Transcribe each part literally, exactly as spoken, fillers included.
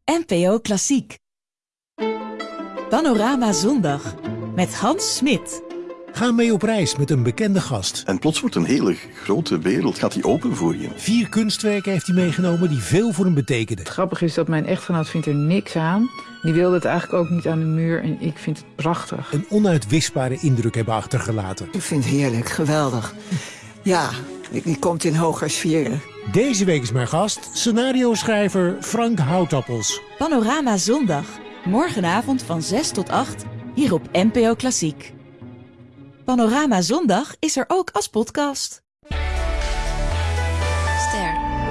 N P O Klassiek. Panorama Zondag met Hans Smit. Ga mee op reis met een bekende gast. En plots wordt een hele grote wereld, gaat die open voor je. Vier kunstwerken heeft hij meegenomen die veel voor hem betekenden. Het grappige is dat mijn echtgenoot vindt er niks aan. Die wilde het eigenlijk ook niet aan de muur en ik vind het prachtig. Een onuitwisbare indruk hebben achtergelaten. Ik vind het heerlijk, geweldig. Ja, die komt in hoger sferen. Deze week is mijn gast, scenario-schrijver Frank Houtappels. Panorama Zondag. Morgenavond van zes tot acht, hier op N P O Klassiek. Panorama Zondag is er ook als podcast. Ster.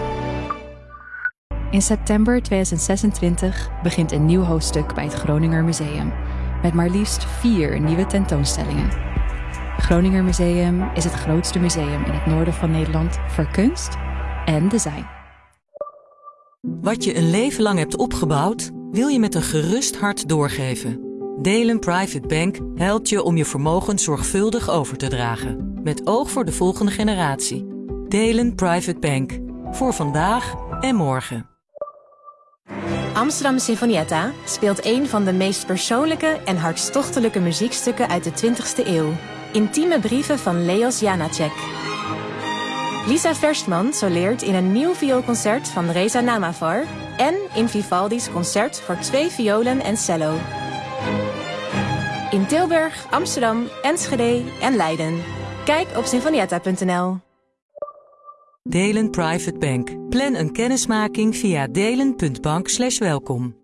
In september tweeduizend zesentwintig begint een nieuw hoofdstuk bij het Groninger Museum. Met maar liefst vier nieuwe tentoonstellingen. Groninger Museum is het grootste museum in het noorden van Nederland voor kunst en design. Wat je een leven lang hebt opgebouwd, wil je met een gerust hart doorgeven. Delen Private Bank helpt je om je vermogen zorgvuldig over te dragen. Met oog voor de volgende generatie. Delen Private Bank. Voor vandaag en morgen. Amsterdam Sinfonietta speelt een van de meest persoonlijke en hartstochtelijke muziekstukken uit de twintigste eeuw. Intieme brieven van Leos Janáček. Lisa Verstman soleert in een nieuw vioolconcert van Reza Namavar en in Vivaldi's concert voor twee violen en cello. In Tilburg, Amsterdam, Enschede en Leiden. Kijk op sinfonietta punt n l. Delen Private Bank. Plan een kennismaking via delen punt bank slash welkom.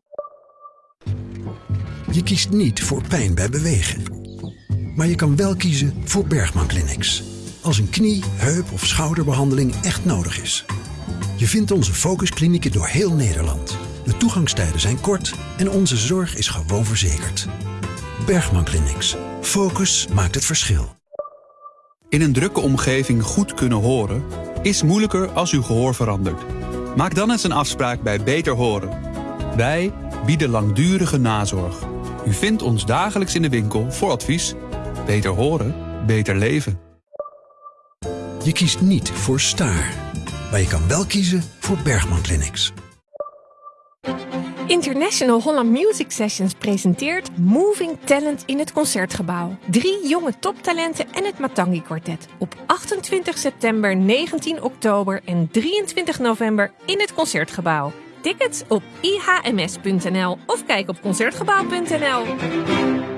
Je kiest niet voor pijn bij bewegen. Maar je kan wel kiezen voor Bergman Clinics. Als een knie, heup of schouderbehandeling echt nodig is. Je vindt onze focusklinieken door heel Nederland. De toegangstijden zijn kort en onze zorg is gewoon verzekerd. Bergman Clinics. Focus maakt het verschil. In een drukke omgeving goed kunnen horen is moeilijker als uw gehoor verandert. Maak dan eens een afspraak bij Beter Horen. Wij bieden langdurige nazorg. U vindt ons dagelijks in de winkel voor advies. Beter horen, beter leven. Je kiest niet voor Staar, maar je kan wel kiezen voor Bergman Clinics. International Holland Music Sessions presenteert Moving Talent in het Concertgebouw. Drie jonge toptalenten en het Matangi Quartet. Op achtentwintig september, negentien oktober en drieëntwintig november in het Concertgebouw. Tickets op i h m s punt n l of kijk op concertgebouw punt n l.